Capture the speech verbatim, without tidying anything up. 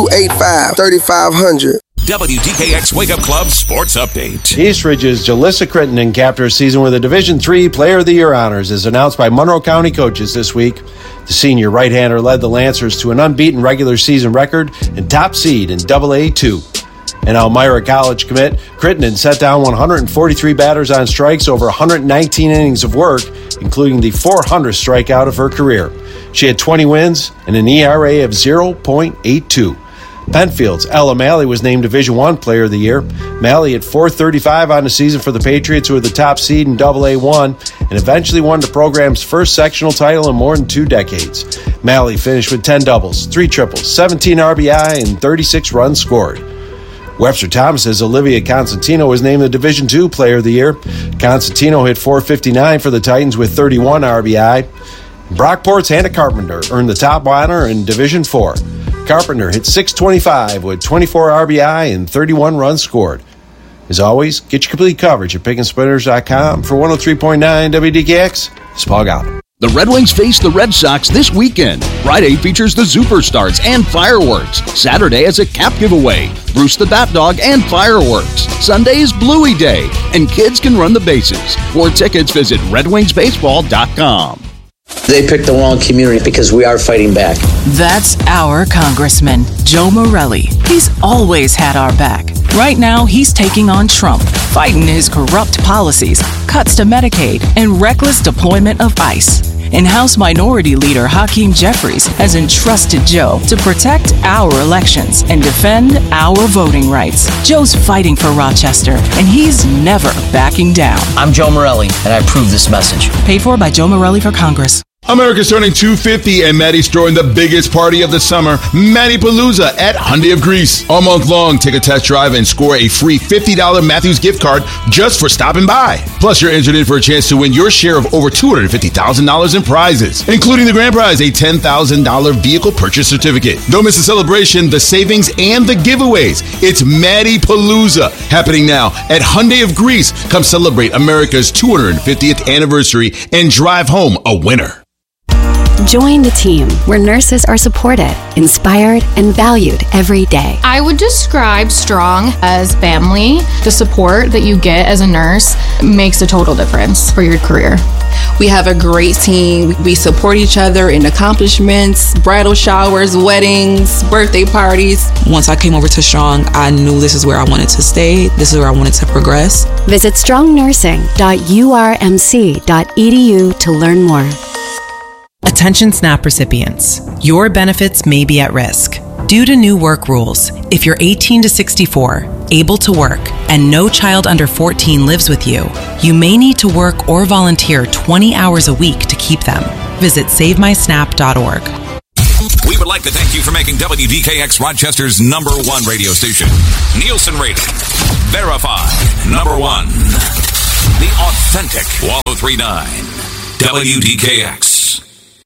two eight five, three five zero zero. W D K X Wake Up Club Sports Update. Eastridge's Jalissa Crittenden capped her season with a Division three Player of the Year honors, as announced by Monroe County coaches this week. The senior right-hander led the Lancers to an unbeaten regular season record and top seed in double A two. An Elmira College commit, Crittenden set down one hundred forty-three batters on strikes over one hundred nineteen innings of work, including the four hundredth strikeout of her career. She had twenty wins and an E R A of zero point eight two. Penfield's Ella Malley was named Division one Player of the Year. Malley had four thirty-five on the season for the Patriots, who were the top seed in double A one, and eventually won the program's first sectional title in more than two decades. Malley finished with ten doubles, three triples, seventeen R B I, and thirty-six runs scored. Webster Thomas's Olivia Constantino was named the Division two Player of the Year. Constantino hit four fifty-nine for the Titans with thirty-one R B I. Brockport's Hannah Carpenter earned the top honor in Division four. Carpenter hit six twenty-five with twenty-four R B I and thirty-one runs scored. As always, get your complete coverage at pick and splitters dot com. For one oh three point nine W D K X, this is Paul Gallup. The Red Wings face the Red Sox this weekend. Friday features the Superstars and fireworks. Saturday is a cap giveaway, Bruce the Bat Dog, and fireworks. Sunday is Bluey Day, and kids can run the bases. For tickets, visit red wings baseball dot com. They picked the wrong community because we are fighting back. That's our Congressman, Joe Morelli. He's always had our back. Right now, he's taking on Trump, fighting his corrupt policies, cuts to Medicaid, and reckless deployment of ICE. And House Minority Leader Hakeem Jeffries has entrusted Joe to protect our elections and defend our voting rights. Joe's fighting for Rochester, and he's never backing down. I'm Joe Morelli, and I approve this message. Paid for by Joe Morelli for Congress. America's turning two fifty, and Maddie's throwing the biggest party of the summer, Maddie-Palooza at Hyundai of Greece. All month long, take a test drive and score a free fifty dollars Matthews gift card just for stopping by. Plus, you're entered in for a chance to win your share of over two hundred fifty thousand dollars in prizes, including the grand prize, a ten thousand dollars vehicle purchase certificate. Don't miss the celebration, the savings, and the giveaways. It's Maddie-Palooza, happening now at Hyundai of Greece. Come celebrate America's two hundred fiftieth anniversary and drive home a winner. Join the team where nurses are supported, inspired, and valued every day. I would describe Strong as family. The support that you get as a nurse makes a total difference for your career. We have a great team. We support each other in accomplishments, bridal showers, weddings, birthday parties. Once I came over to Strong, I knew this is where I wanted to stay. This is where I wanted to progress. Visit strong nursing dot u r m c dot e d u to learn more. Attention SNAP recipients. Your benefits may be at risk. Due to new work rules, if you're eighteen to sixty-four, able to work, and no child under fourteen lives with you, you may need to work or volunteer twenty hours a week to keep them. Visit save my snap dot org. We would like to thank you for making W D K X Rochester's number one radio station. Nielsen rated, verified, number one. The authentic one oh three point nine W D K X.